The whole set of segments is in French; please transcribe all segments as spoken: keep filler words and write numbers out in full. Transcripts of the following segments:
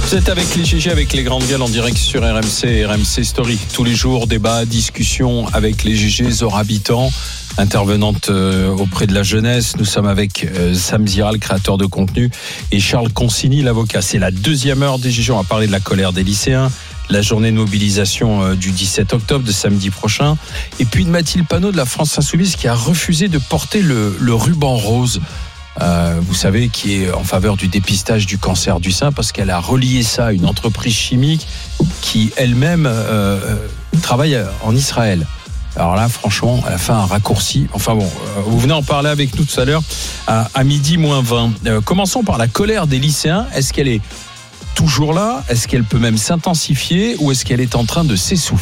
Vous êtes avec les G G, avec les grandes gueules en direct sur R M C, R M C Story. Tous les jours, débat, discussion avec les G G, Zora Habitant, intervenante euh, auprès de la jeunesse. Nous sommes avec euh, Sam Ziral, créateur de contenu, et Charles Consigny, l'avocat. C'est la deuxième heure des G G. On va parler de la colère des lycéens, la journée de mobilisation euh, du dix-sept octobre, de samedi prochain. Et puis de Mathilde Panot de la France Insoumise qui a refusé de porter le, le ruban rose. Euh, vous savez, qui est en faveur du dépistage du cancer du sein, parce qu'elle a relié ça à une entreprise chimique qui elle-même euh, travaille en Israël. Alors là, franchement, elle a fait un raccourci. Enfin bon, euh, vous venez en parler avec nous tout à l'heure à, à midi moins vingt. Euh, commençons par la colère des lycéens. Est-ce qu'elle est toujours là ? Est-ce qu'elle peut même s'intensifier ou est-ce qu'elle est en train de s'essouffler ?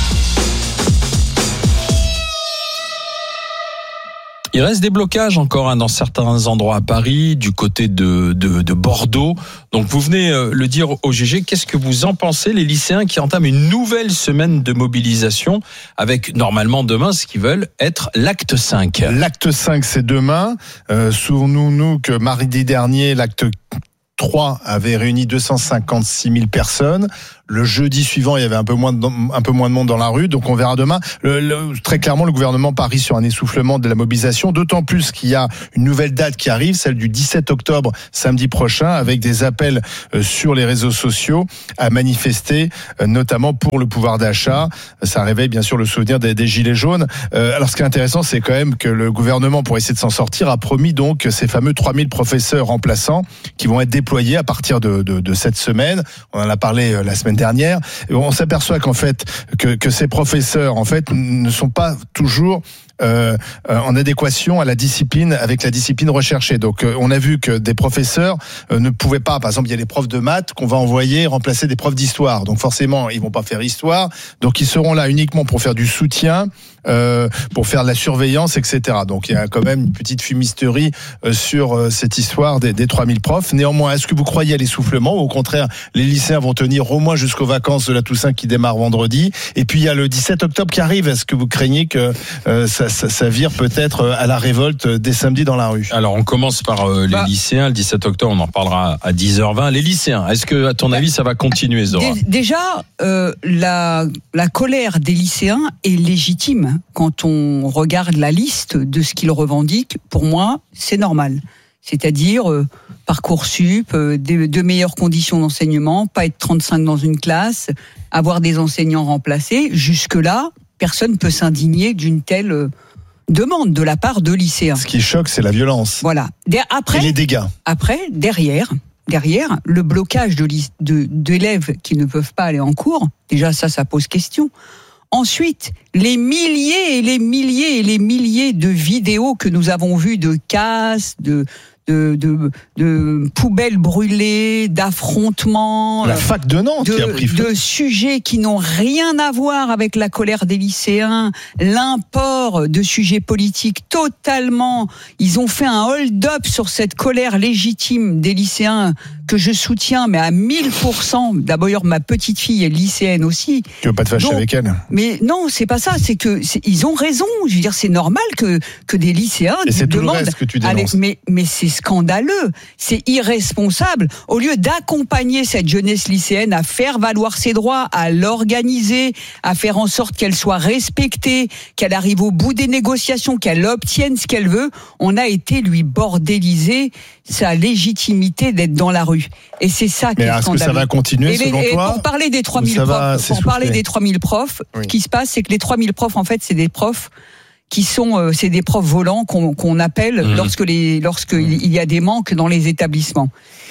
Il reste des blocages encore hein, dans certains endroits à Paris, du côté de, de, de Bordeaux. Donc vous venez euh, le dire au G G, qu'est-ce que vous en pensez, les lycéens qui entament une nouvelle semaine de mobilisation avec normalement demain ce qu'ils veulent être l'acte cinq. L'acte cinq, c'est demain. Euh, Souvenons-nous que mardi dernier, l'acte trois avait réuni deux cent cinquante-six mille personnes. Le jeudi suivant, il y avait un peu moins de, un peu moins de monde dans la rue, donc on verra demain. Le, le, très clairement, le gouvernement parie sur un essoufflement de la mobilisation, d'autant plus qu'il y a une nouvelle date qui arrive, celle du dix-sept octobre, samedi prochain, avec des appels euh, sur les réseaux sociaux à manifester, euh, notamment pour le pouvoir d'achat. Ça réveille bien sûr le souvenir des, des gilets jaunes. Euh, alors ce qui est intéressant, c'est quand même que le gouvernement, pour essayer de s'en sortir, a promis donc ces fameux trois mille professeurs remplaçants qui vont être déployés à partir de, de, de cette semaine. On en a parlé euh, la semaine dernière. dernière, on s'aperçoit qu'en fait que, que ces professeurs en fait ne sont pas toujours Euh, euh, en adéquation à la discipline, avec la discipline recherchée. Donc euh, on a vu que des professeurs euh, ne pouvaient pas, par exemple il y a les profs de maths qu'on va envoyer remplacer des profs d'histoire, donc forcément ils vont pas faire histoire, donc ils seront là uniquement pour faire du soutien, euh, pour faire de la surveillance, et cetera. Donc il y a quand même une petite fumisterie euh, sur euh, cette histoire des, des trois mille profs. Néanmoins, est-ce que vous croyez à l'essoufflement, ou au contraire les lycéens vont tenir au moins jusqu'aux vacances de la Toussaint qui démarrent vendredi? Et puis il y a le dix-sept octobre qui arrive, est-ce que vous craignez que euh, ça Ça, ça vire peut-être à la révolte dès samedi dans la rue? Alors on commence par euh, les bah, lycéens. Le dix-sept octobre, on en parlera à dix heures vingt. Les lycéens, est-ce que à ton bah, avis ça va continuer, Zora? Déjà, euh, la, la colère des lycéens est légitime. Quand on regarde la liste de ce qu'ils revendiquent, pour moi, c'est normal. C'est-à-dire euh, Parcoursup, euh, de, de meilleures conditions d'enseignement, pas être trente-cinq dans une classe, avoir des enseignants remplacés. Jusque-là, personne ne peut s'indigner d'une telle demande de la part de lycéens. Ce qui choque, c'est la violence. Voilà. Après, et les dégâts. Après, derrière, derrière, le blocage de, de, d'élèves qui ne peuvent pas aller en cours, déjà ça, ça pose question. Ensuite, les milliers et les milliers et les milliers de vidéos que nous avons vues de casse, de... De, de, de poubelles brûlées, d'affrontements, la fac de Nantes de, qui a pris feu. de sujets qui n'ont rien à voir avec la colère des lycéens, l'import de sujets politiques totalement. Ils ont fait un hold-up sur cette colère légitime des lycéens que je soutiens, mais à mille pour cent. D'ailleurs, ma petite fille est lycéenne aussi. Tu veux pas te fâcher Donc, avec elle? Mais non, c'est pas ça. C'est que c'est, ils ont raison. Je veux dire, c'est normal que que des lycéens Et c'est demandent. tout le reste que tu dénonces. Allez, mais mais c'est scandaleux, c'est irresponsable. Au lieu d'accompagner cette jeunesse lycéenne à faire valoir ses droits, à l'organiser, à faire en sorte qu'elle soit respectée, qu'elle arrive au bout des négociations, qu'elle obtienne ce qu'elle veut, on a été lui bordéliser sa légitimité d'être dans la rue. Et c'est ça qui mais est est-ce scandaleux. que ça va continuer, et les, selon et toi? Pour parler des trois mille profs, pour parler des trois mille profs, oui. Ce qui se passe, c'est que les trois mille profs, en fait, c'est des profs qui sont, euh, c'est des profs volants qu'on, qu'on appelle mmh. lorsque les, lorsque mmh. il y a des manques dans les établissements.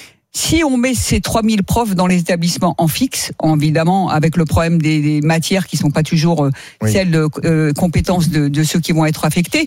Si on met ces trois mille profs dans les établissements en fixe, évidemment, avec le problème des, des matières qui sont pas toujours euh, oui. celles de euh, compétences de, de ceux qui vont être affectés,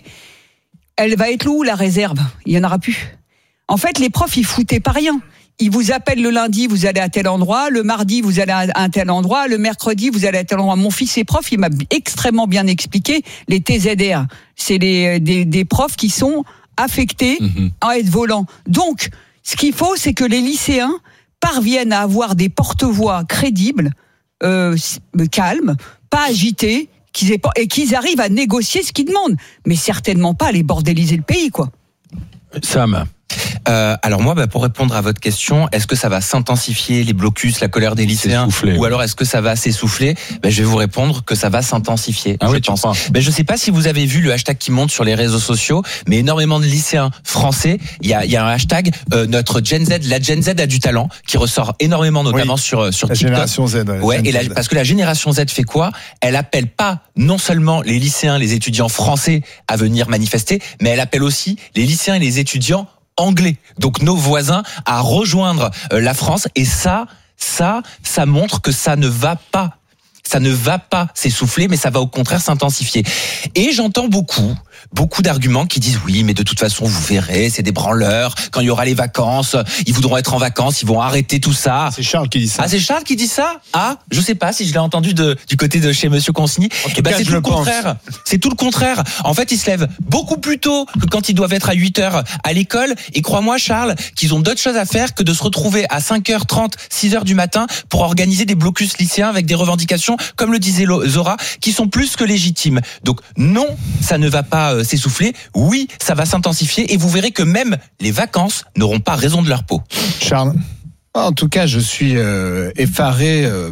elle va être où la réserve? Il y en aura plus. En fait, les profs, ils foutaient pas rien. Ils vous appellent le lundi, vous allez à tel endroit, le mardi, vous allez à un tel endroit, le mercredi, vous allez à tel endroit. Mon fils est prof, il m'a extrêmement bien expliqué, les T Z R, c'est les, des, des profs qui sont affectés mmh. à être volants. Donc, ce qu'il faut, c'est que les lycéens parviennent à avoir des porte-voix crédibles, euh, calmes, pas agités, qu'ils aient pas, et qu'ils arrivent à négocier ce qu'ils demandent. Mais certainement pas à les bordéliser le pays, quoi. Sam, Euh, alors moi, bah, pour répondre à votre question, est-ce que ça va s'intensifier les blocus, la colère des lycéens, ou alors est-ce que ça va s'essouffler? bah, Je vais vous répondre que ça va s'intensifier. Ah je oui, pense. Mais je sais pas si vous avez vu le hashtag qui monte sur les réseaux sociaux, mais énormément de lycéens français. Il y a, il y a un hashtag euh, notre Gen Z, la Gen Z a du talent, qui ressort énormément, notamment oui, sur sur la TikTok. Génération Z. Ouais, ouais et la, parce que la génération Z fait quoi? Elle appelle pas non seulement les lycéens, les étudiants français à venir manifester, mais elle appelle aussi les lycéens et les étudiants anglais, donc nos voisins, à rejoindre la France. Et ça, ça, ça montre que ça ne va pas. Ça ne va pas s'essouffler, mais ça va au contraire s'intensifier. Et j'entends beaucoup, beaucoup d'arguments qui disent oui, mais de toute façon, vous verrez, c'est des branleurs. Quand il y aura les vacances, ils voudront être en vacances, ils vont arrêter tout ça. C'est Charles qui dit ça. Ah, c'est Charles qui dit ça? Ah, je sais pas si je l'ai entendu de, du côté de chez Monsieur Consigny. Eh ben, c'est tout le contraire. C'est tout le contraire. En fait, ils se lèvent beaucoup plus tôt que quand ils doivent être à huit heures à l'école. Et crois-moi, Charles, qu'ils ont d'autres choses à faire que de se retrouver à cinq heures trente, six heures du matin pour organiser des blocus lycéens avec des revendications, comme le disait Zora, qui sont plus que légitimes. Donc non, ça ne va pas euh, s'essouffler. Oui, ça va s'intensifier et vous verrez que même les vacances n'auront pas raison de leur peau. Charles? En tout cas, je suis euh, effaré euh,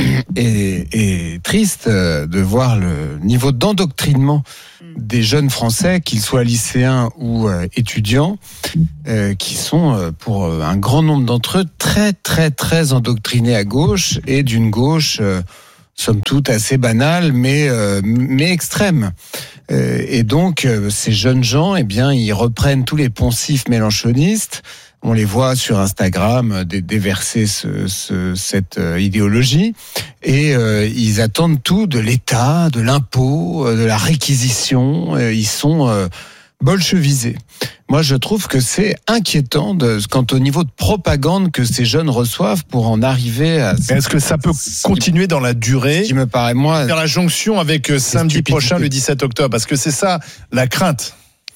et, et triste euh, de voir le niveau d'endoctrinement des jeunes Français, qu'ils soient lycéens ou euh, étudiants, euh, qui sont, euh, pour un grand nombre d'entre eux, très, très, très endoctrinés à gauche et d'une gauche... Euh, somme toute assez banale, mais euh, mais extrême. Euh, et donc euh, ces jeunes gens, eh bien, ils reprennent tous les poncifs mélenchonistes. On les voit sur Instagram dé- déverser ce, ce, cette euh, idéologie, et euh, ils attendent tout de l'État, de l'impôt, euh, de la réquisition. Euh, ils sont euh, bolchevisés. Moi, je trouve que c'est inquiétant de, quant au niveau de propagande que ces jeunes reçoivent pour en arriver à... Mais est-ce que ça peut continuer dans la durée? Qui me paraît, moi... Faire la jonction avec samedi prochain, le dix-sept octobre, parce que c'est ça, la crainte.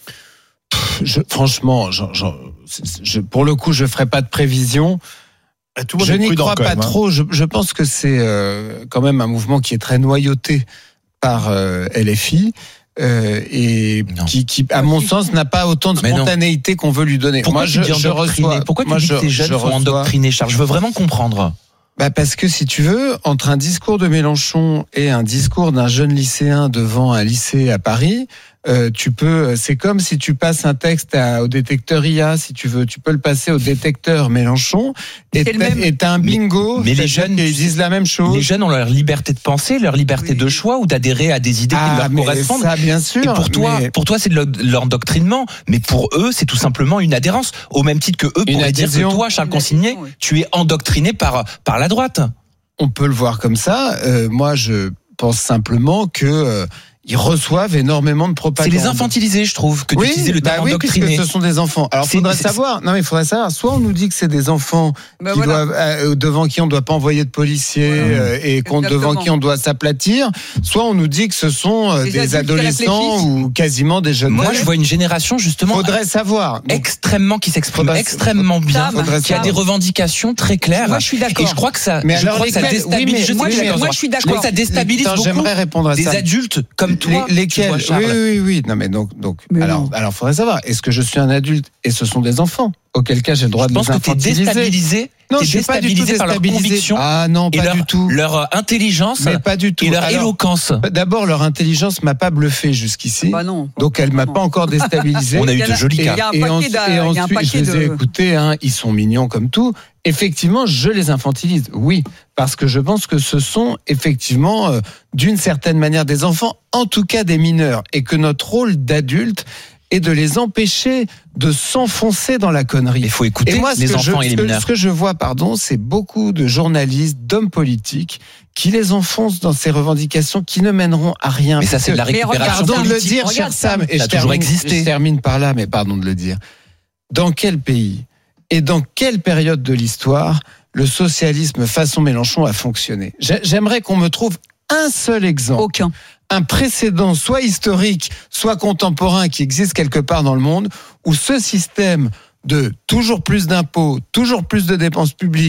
Je, franchement, je, je, je, pour le coup, je ferai pas de prévision. Tout le monde je est n'y crois pas même, hein. trop. Je, je pense que c'est euh, quand même un mouvement qui est très noyauté par euh, L F I. Euh, et non. qui, qui, à mon sens, n'a pas autant de spontanéité qu'on veut lui donner. Pourquoi moi, je, je, je reçois. Pourquoi tu moi, dis je, que ces jeunes je sont reçois... endoctrinés, Charles? Je veux vraiment comprendre. Bah parce que si tu veux, entre un discours de Mélenchon et un discours d'un jeune lycéen devant un lycée à Paris, euh, tu peux, c'est comme si tu passes un texte à, au détecteur I A, si tu veux, tu peux le passer au détecteur Mélenchon, et t'as un bingo. Mais, mais les jeunes ils disent la même chose. Les jeunes ont leur liberté de penser, leur liberté oui. de choix, ou d'adhérer à des idées ah, qui leur mais correspondent. Ça, bien sûr. Et pour toi, mais... pour toi, c'est de l'endoctrinement, mais pour eux, c'est tout simplement une adhérence, au même titre que eux une pourraient adhésion. dire que toi, Charles Consigné, oui. tu es endoctriné par par la droite. On peut le voir comme ça. Euh, moi, je pense simplement que euh, ils reçoivent énormément de propagande. C'est les infantiliser, je trouve, que oui, d'utiliser le terme bah oui, endoctriné. Puisque ce sont des enfants. Alors, il faudrait savoir. Non, mais il faudrait savoir. Soit on nous dit que c'est des enfants bah qui voilà. doivent, euh, devant qui on ne doit pas envoyer de policiers voilà. euh, et devant qui on doit s'aplatir. Soit on nous dit que ce sont euh, des, des adolescents ou quasiment des jeunes. Moi, je vois une génération justement. Faudrait savoir. Donc, extrêmement qui s'exprime faudrait, extrêmement bien, faudrait qui a des revendications très claires. Moi, je suis d'accord. Et je crois que ça, mais je crois que ça déstabilise. Moi, je suis d'accord. Ça déstabilise beaucoup des adultes comme toi. Lesquels? Oui, oui, oui. Non, mais donc, donc, mais alors, non. alors, faudrait savoir. Est-ce que je suis un adulte et ce sont des enfants? Auquel cas, j'ai le droit je de les infantiliser. Je pense que t'es déstabilisé. Non, t'es je suis pas du tout par leur conviction. Ah non, pas leur, du tout. Leur intelligence. Mais pas du tout. Et leur alors, éloquence. D'abord, leur intelligence m'a pas bluffé jusqu'ici. Bah non. Donc, elle m'a pas encore déstabilisé. On a eu de jolis cas. Et, et, en, et ensuite, je les ai écoutés. Hein, ils sont mignons comme tout. Effectivement, je les infantilise. Oui, parce que je pense que ce sont effectivement, euh, d'une certaine manière, des enfants, en tout cas des mineurs, et que notre rôle d'adulte est de les empêcher de s'enfoncer dans la connerie. Il faut écouter et moi, les enfants je, et les mineurs. Ce que je vois, pardon, c'est beaucoup de journalistes, d'hommes politiques qui les enfoncent dans ces revendications qui ne mèneront à rien. Mais ça, c'est de la récupération Pardon politique. de le dire, cher Sam, et ça je a toujours termine, existé. je termine par là, mais pardon de le dire. Dans quel pays et dans quelle période de l'histoire le socialisme façon Mélenchon a fonctionné? J'aimerais qu'on me trouve un seul exemple. Aucun. Un précédent, soit historique, soit contemporain, qui existe quelque part dans le monde, où ce système de toujours plus d'impôts, toujours plus de dépenses publiques,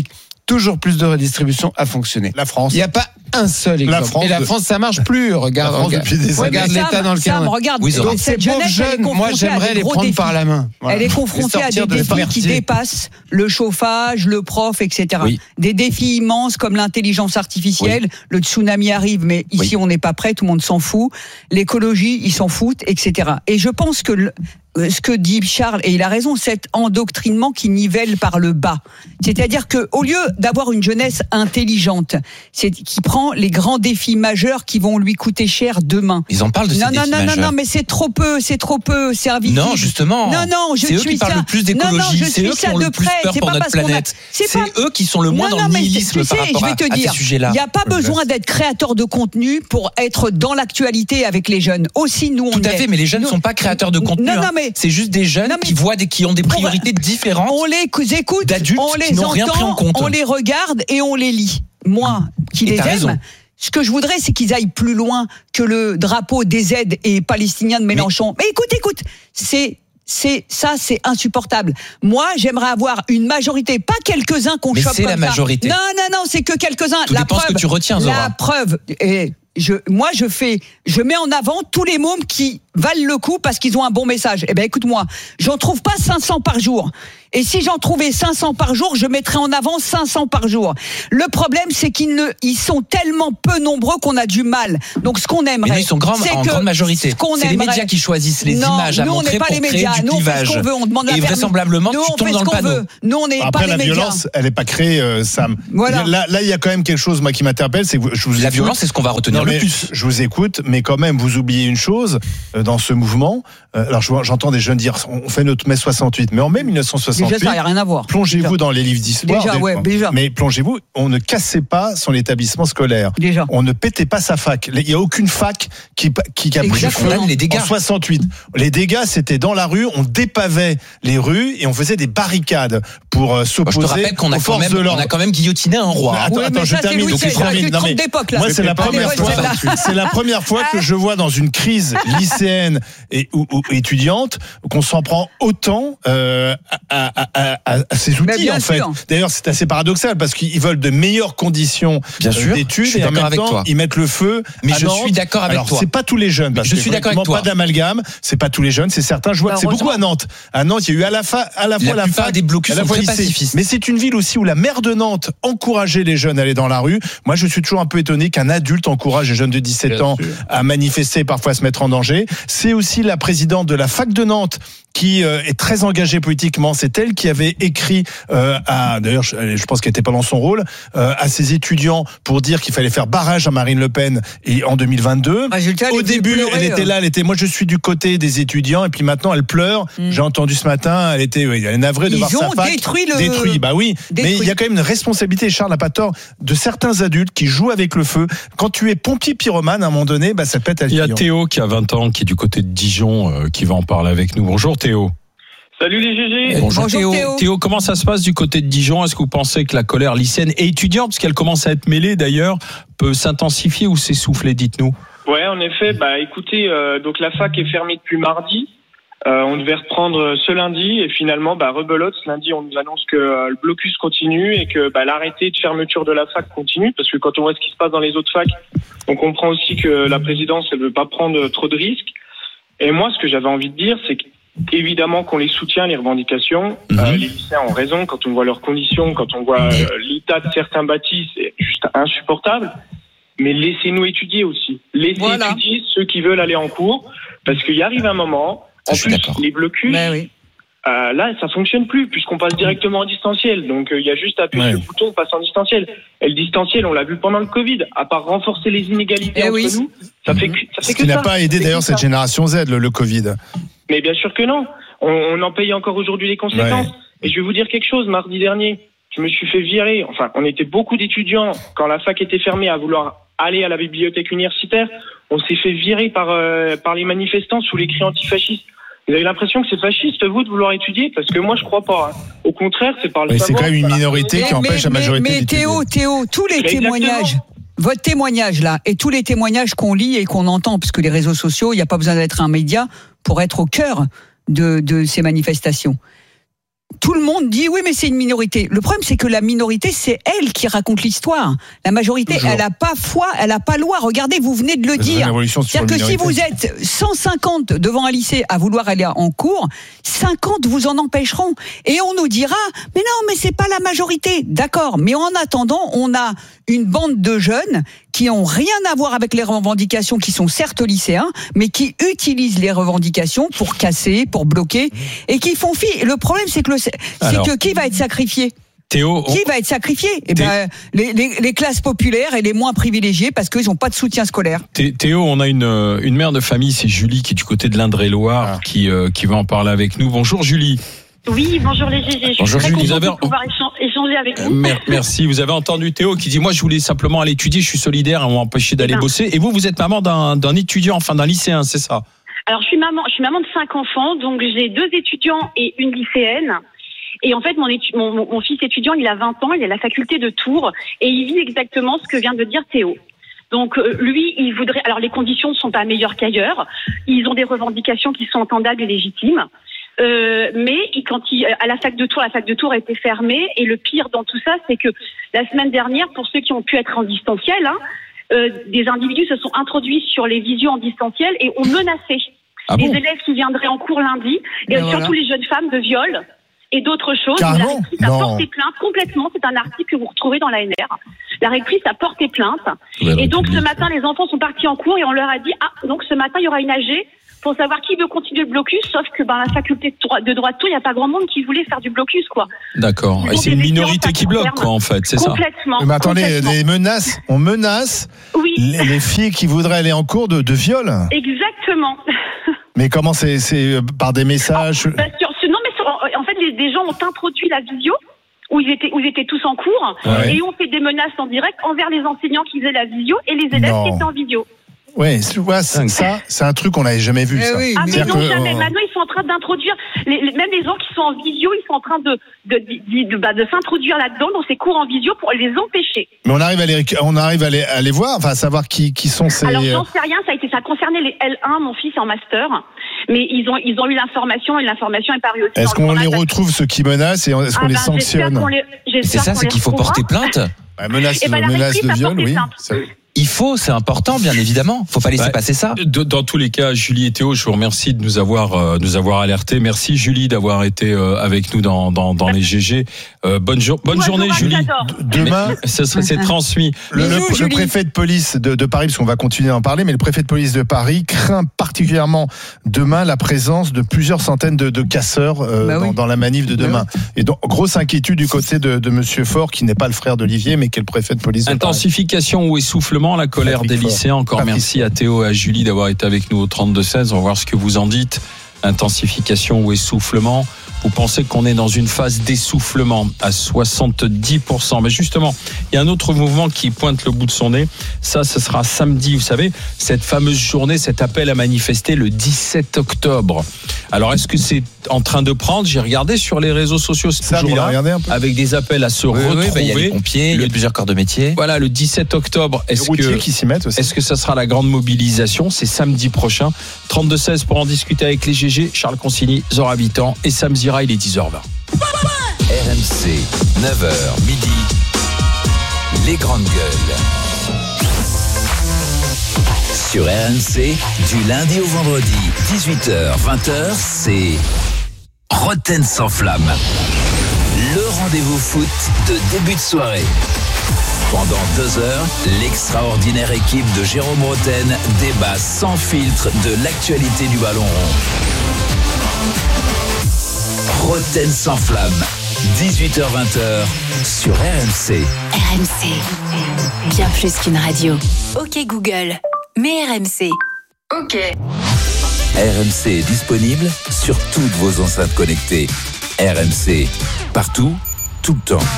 toujours plus de redistribution a fonctionné. La France. Il n'y a pas un seul exemple. La France, et la France, ça marche plus. Regarde, la France regarde, depuis des regarde années. l'état Sam, dans lequel Sam, on est. regarde, Oui, donc donc ces cette pauvres jeunesse, elle est jeunes, moi confrontée à j'aimerais des les gros prendre défis. par la main. Voilà. Elle est confrontée à des sortir de défis qui quartier. dépassent le chauffage, le prof, et cetera. Oui. Des défis immenses comme l'intelligence artificielle. Oui. Le tsunami arrive, mais ici oui. on n'est pas prêt, tout le monde s'en fout. L'écologie, ils s'en foutent, et cetera. Et je pense que le, ce que dit Charles, et il a raison, cet endoctrinement qui nivelle par le bas. C'est-à-dire que au lieu d'avoir une jeunesse intelligente, c'est qui prend les grands défis majeurs qui vont lui coûter cher demain. Ils en parlent de ces non, défis non, non, majeurs. Non, non, mais c'est trop peu, c'est trop peu, c'est invisible. Non, justement. Non, non, je c'est eux suis qui parlent ça. le plus Non, non, d'écologie. je C'est suis eux qui ça ont de le plus près. peur C'est pour pas notre parce qu'on a- planète. c'est C'est pas- eux qui sont le moins Non, dans non, le mais nihilisme tu sais, par rapport je vais à, te à ces dire, sujets-là. il n'y a pas besoin d'être créateur de contenu pour être dans l'actualité avec les jeunes. Aussi, nous, on Tout à est. fait, mais les jeunes ne Nous- sont pas créateurs de contenu. Non, non, hein. mais- C'est juste des jeunes Non, mais- qui voient des, qui ont des Pour- priorités différentes. On les écoute, d'adultes on qui les n'ont rien pris en entend, compte. on les regarde et on les lit. Moi, qui Et les t'as aime, raison. ce que je voudrais, c'est qu'ils aillent plus loin que le drapeau des aides et palestinien de Mélenchon. Mais, mais écoute, écoute, c'est c'est ça, c'est insupportable. Moi, j'aimerais avoir une majorité, pas quelques-uns qu'on Mais chope c'est comme la ça. majorité. Non, non, non, c'est que quelques-uns. Tout la dépend preuve, ce que tu retiens, Zora. La preuve. Et je, moi, je fais, je mets en avant tous les mômes qui valent le coup parce qu'ils ont un bon message. Eh ben, écoute-moi, j'en trouve pas cinq cents par jour. Et si j'en trouvais cinq cents par jour, je mettrais en avant cinq cents par jour. Le problème, c'est qu'ils ne, ils sont tellement peu nombreux qu'on a du mal. Donc, ce qu'on aimerait, Mais nous, ils sont grand, c'est en que grande majorité. ce qu'on C'est les aimerait- médias qui choisissent les Non, images à nous, on montrer n'est pas pour les créer médias. du Nous, on fait ce clivage. qu'on veut, on demande la Et permis. vraisemblablement, Nous, tu on tombes fait dans ce le qu'on panneau. veut. Nous, on n'est pas Après, les la médias. violence, elle n'est pas créée, euh, Sam. Voilà. Là, là, il y a quand même quelque chose, moi, qui m'interpelle, c'est que je vous La écoute. violence, c'est ce qu'on va retenir Non, le mais plus. Je vous écoute, mais quand même, vous oubliez une chose euh, dans ce mouvement. Euh, alors, je vois- j'entends des jeunes dire, on fait notre mai soixante-huit, mais en mai mille neuf cent soixante-huit, Déjà, ça n'a rien à voir. plongez-vous dans les livres d'histoire. Déjà, ouais, déjà. Mais plongez-vous, on ne cassait pas son établissement scolaire. Déjà. On ne pétait pas sa fac. Il n'y a aucune fac qui, qui, qui a pris Exactement. feu Condamne les dégâts. en soixante-huit. Les dégâts, c'était dans la rue, on dépavait les rues et on faisait des barricades pour euh, Moi, je te s'opposer rappelle qu'on a aux quand forces même, de on l'ordre. a quand même guillotiné un roi. Attends, Oui, attends, mais je ça, c'est termine. Louis Donc, je seize, termine. tu te Non, mais trompes d'époque, là. moi, c'est la Allez, première ouais, fois. celle-là. C'est la première fois que je vois dans une crise lycéenne et ou, ou étudiante qu'on s'en prend autant euh, à, à, à, à, à ces Mais outils bien en fait. sûr. D'ailleurs, c'est assez paradoxal parce qu'ils veulent de meilleures conditions Bien euh, sûr, d'études je suis et en d'accord même avec temps toi. ils mettent le feu. Mais à je Nantes. suis d'accord avec Alors, toi. c'est pas tous les jeunes. Parce Je que suis d'accord avec effectivement, toi. Pas d'amalgame. C'est pas tous les jeunes. C'est certains. Je vois Bah, que c'est beaucoup à Nantes. À Nantes, il y a eu à la, fa, à la fois La la, plupart fac, des blocus à la sont fois très lycée. pacifistes. Mais c'est une ville aussi où la maire de Nantes encourageait les jeunes à aller dans la rue. Moi, je suis toujours un peu étonné qu'un adulte encourage les jeunes de dix-sept Bien ans sûr. à manifester, parfois à se mettre en danger. C'est aussi la présidente de la fac de Nantes qui euh, est très engagée politiquement. C'est elle qui avait écrit euh, à, d'ailleurs, je, je pense qu'elle n'était pas dans son rôle, euh, à ses étudiants pour dire qu'il fallait faire barrage à Marine Le Pen et en deux mille vingt-deux. Résultat, elle Au est venue début, pleurer, elle était euh. là, elle était, moi je suis du côté des étudiants et puis maintenant elle pleure. Mm. J'ai entendu ce matin, elle était, oui, elle est navrée de Ils voir sa ont fac détruit le- détruit. Bah oui, Détruit. mais il y a quand même une responsabilité. Charles n'a pas tort de certains adultes qui jouent avec le feu. Quand tu es pompier pyromane, à un moment donné, bah ça pète à Il y a le Théo qui a vingt ans, qui est du côté de Dijon, euh, qui va en parler avec nous. Bonjour Théo. Salut les G G. Bonjour, Bonjour, Théo. Théo, comment ça se passe du côté de Dijon? Est-ce que vous pensez que la colère lycéenne et étudiante, parce qu'elle commence à être mêlée d'ailleurs, peut s'intensifier ou s'essouffler? Dites-nous. Ouais, en effet, bah écoutez, euh, donc la fac est fermée depuis mardi. Euh, on devait reprendre ce lundi et finalement, bah rebelote, ce lundi on nous annonce que euh, le blocus continue et que bah, l'arrêté de fermeture de la fac continue parce que quand on voit ce qui se passe dans les autres facs, on comprend aussi que la présidence elle veut pas prendre trop de risques. Et moi, ce que j'avais envie de dire, c'est que évidemment qu'on les soutient, les revendications. Mhm. Euh, les lycéens ont raison quand on voit leurs conditions, quand on voit euh, l'état de certains bâtis, c'est juste insupportable. Mais laissez-nous étudier aussi. Laissez Voilà. étudier ceux qui veulent aller en cours, parce qu'il arrive un moment. Ça, En je suis plus, d'accord. les blocus, Ben oui. euh, là, ça fonctionne plus puisqu'on passe directement en distanciel. Donc, euh, il y a juste à appuyer Ouais. sur le bouton, on passe en distanciel. Et le distanciel, on l'a vu pendant le Covid. À part renforcer les inégalités Eh entre oui. nous, ça fait que ça Ce fait qui que n'a ça. pas aidé Ça fait d'ailleurs que cette ça. génération Z, le, le Covid. Mais bien sûr que non. On, on en paye encore aujourd'hui les conséquences. Et je vais vous dire quelque chose. Mardi dernier, je me suis fait virer. Enfin, on était beaucoup d'étudiants quand la fac était fermée à vouloir aller à la bibliothèque universitaire. On s'est fait virer par euh, par les manifestants sous les cris antifascistes. Vous avez l'impression que c'est fasciste, vous, de vouloir étudier? Parce que moi, je crois pas. Hein. Au contraire, c'est par le Oui, c'est savoir. quand même une par la minorité qui connaissance. empêche la mais, majorité mais d'étudier. Théo, Théo, tous les Exactement. témoignages, votre témoignage là, et tous les témoignages qu'on lit et qu'on entend, parce que les réseaux sociaux, il n'y a pas besoin d'être un média pour être au cœur de, de ces manifestations. tout le monde dit oui, mais c'est une minorité. Le problème, c'est que la minorité, c'est elle qui raconte l'histoire. La majorité, Toujours. elle a pas foi, elle a pas loi. Regardez, vous venez de le c'est dire. C'est-à-dire que si vous êtes cent cinquante devant un lycée à vouloir aller en cours, cinquante vous en empêcheront. Et on nous dira, mais non, mais c'est pas la majorité. D'accord. Mais en attendant, on a une bande de jeunes qui ont rien à voir avec les revendications, qui sont certes lycéens, mais qui utilisent les revendications pour casser, pour bloquer, et qui font fi. Le problème, c'est que, le, c'est Alors, que qui va être sacrifié ? Théo, qui va être sacrifié ? Eh ben, les, les, les classes populaires et les moins privilégiés parce qu'ils n'ont pas de soutien scolaire. Théo, on a une, une mère de famille, c'est Julie, qui est du côté de l'Indre-et-Loire, ah. qui, euh, qui va en parler avec nous. Bonjour Julie. Oui, bonjour les G G. Je suis bonjour, très Julie. contente de pouvoir échanger avec vous. Euh, merci. Vous avez entendu Théo qui dit moi je voulais simplement aller étudier, je suis solidaire, on m'a empêché d'aller ben. bosser. Et vous, vous êtes maman d'un, d'un étudiant, enfin d'un lycéen, c'est ça ? Alors je suis maman, je suis maman de cinq enfants, donc j'ai deux étudiants et une lycéenne. Et en fait, mon, étu- mon, mon fils étudiant, il a vingt ans, il est à la faculté de Tours et il vit exactement ce que vient de dire Théo. Donc euh, lui, il voudrait. Alors les conditions ne sont pas meilleures qu'ailleurs. Ils ont des revendications qui sont entendables et légitimes. Euh, mais quand il, à la fac de Tours, la fac de Tours a été fermée et le pire dans tout ça, c'est que la semaine dernière, pour ceux qui ont pu être en distanciel, hein, euh, des individus se sont introduits sur les visios en distanciel et ont menacé ah les bon élèves qui viendraient en cours lundi et ben surtout voilà. les jeunes femmes de viol et d'autres choses. Carrément la rectrice a porté plainte complètement. C'est un article que vous retrouvez dans l'A N R. La rectrice a porté plainte et donc ce matin, les enfants sont partis en cours et on leur a dit ah donc ce matin il y aura une A G pour savoir qui veut continuer le blocus, sauf que dans ben, la faculté de droit de, droit de Tours, il n'y a pas grand monde qui voulait faire du blocus, quoi. D'accord. Et c'est une minorité qui bloque, quoi, en fait, c'est ça. Complètement. Mais attendez, complètement. des menaces, on menace oui. les, les filles qui voudraient aller en cours de, de viol. Exactement. Mais comment c'est, c'est par des messages ah, bah, sur, Non, mais sur, en fait, les, des gens ont introduit la visio. Où ils étaient, où ils étaient tous en cours, ouais. et on fait des menaces en direct envers les enseignants qui faisaient la visio et les élèves non. qui étaient en visio. Ouais, tu vois, ça, c'est un truc qu'on n'avait jamais vu. Eh ça. Oui, ah mais non, que, jamais. Euh... Maintenant, ils sont en train d'introduire, les, les, même les gens qui sont en visio, ils sont en train de de de, de, bah, de s'introduire là-dedans dans ces cours en visio pour les empêcher. Mais on arrive à les, on arrive à les, à les voir, enfin à savoir qui qui sont ces. Alors j'en sais rien, ça a été, ça concernait les L un, mon fils est en master, mais ils ont ils ont eu l'information et l'information est parue aussi. Est-ce qu'on les retrouve ceux qui menacent et est-ce qu'on ah les ben, sanctionne les, C'est ça, c'est qu'il faut porter plainte. Ouais, menace, ben, menace de viol, oui. Il faut, c'est important, bien évidemment. Faut pas laisser ouais. passer ça. De, dans tous les cas, Julie et Théo, je vous remercie de nous avoir, euh, nous avoir alertés. Merci Julie d'avoir été euh, avec nous dans dans, dans les G G. Euh, bonne jour, bonne journée Julie. Demain, mais, ça serait c'est transmis. Le, le, le préfet de police de, de Paris, parce qu'on va continuer à en parler, mais le préfet de police de Paris craint particulièrement demain la présence de plusieurs centaines de, de casseurs euh, bah oui. dans, dans la manif de demain. Bah oui. Et donc grosse inquiétude du côté de, de Monsieur Faure, qui n'est pas le frère d'Olivier, mais qui est le préfet de police de Intensification Paris. ou essoufflement. La colère Patrick des lycéens. Encore Patrick merci Fort. À Théo et à Julie d'avoir été avec nous au trente-deux seize. On va voir ce que vous en dites. Intensification ou essoufflement. Vous pensez qu'on est dans une phase d'essoufflement à soixante-dix pour cent. Mais justement, il y a un autre mouvement qui pointe le bout de son nez. Ça, ce sera samedi, vous savez, cette fameuse journée, cet appel à manifester le dix-sept octobre. Alors, est-ce que c'est en train de prendre ? J'ai regardé sur les réseaux sociaux, c'est ça, toujours là, un peu. Avec des appels à se oui, retrouver. Oui, bah, il y a les pompiers, il y a plusieurs corps de métier. Voilà, le dix-sept octobre. Est-ce que, qui s'y mettent aussi. Est-ce que ça sera la grande mobilisation ? C'est samedi prochain. trente-deux seize pour en discuter avec les G G. Charles Consigny, Zora Habitant et Sam Zira, il est dix heures vingt. R M C, neuf heures midi, les grandes gueules. Sur R M C, du lundi au vendredi, dix-huit heures vingt heures, c'est Roten sans flamme. Le rendez-vous foot de début de soirée. Pendant deux heures, l'extraordinaire équipe de Jérôme Roten débat sans filtre de l'actualité du ballon rond. Roten sans flamme, dix-huit heures vingt sur R M C. R M C, bien plus qu'une radio. Ok Google, mets R M C. Ok. R M C est disponible sur toutes vos enceintes connectées. R M C, partout, tout le temps.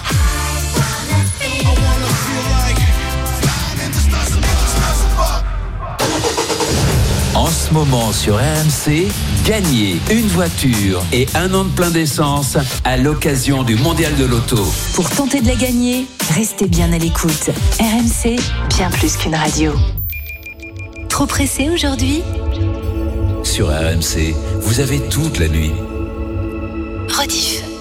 En ce moment sur R M C, gagnez une voiture et un an de plein d'essence à l'occasion du Mondial de l'Auto. Pour tenter de la gagner, restez bien à l'écoute. R M C, bien plus qu'une radio. Trop pressé aujourd'hui ? Sur R M C, vous avez toute la nuit. Rediff.